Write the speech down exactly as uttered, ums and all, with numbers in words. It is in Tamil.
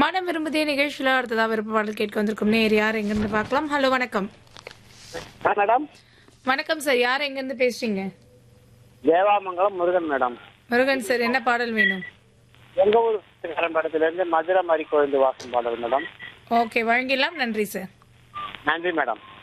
மனம் விரும்புதே நிகழ்ச்சியில அடுத்ததா விருப்ப பாடல் கேட்க வந்திருக்கும் நேர் யார் எங்கிருந்து பார்க்கலாம். ஹலோ வணக்கம். மேடம் வணக்கம் சார், யார் எங்கிருந்து பேசுறீங்க? தேவாமங்கலம் முருகன் மேடம். முருகன் சார், என்ன பாடல் வேணும்? எங்க ஊர் படத்துல இருந்து மதுரை மாதிரி கோயில் வாசம் பாடல் மேடம். ஓகே, வழங்கிடலாம். நன்றி சார். நன்றி மேடம்.